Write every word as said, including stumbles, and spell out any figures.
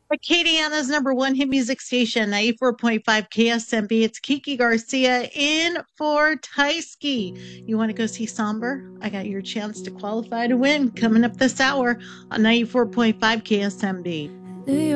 Acadiana's number one hit music station, ninety-four point five K S M B. It's Kiki Garcia in for Tysky. You want to go see Somber? I got your chance to qualify to win coming up this hour on ninety-four point five K S M B. New York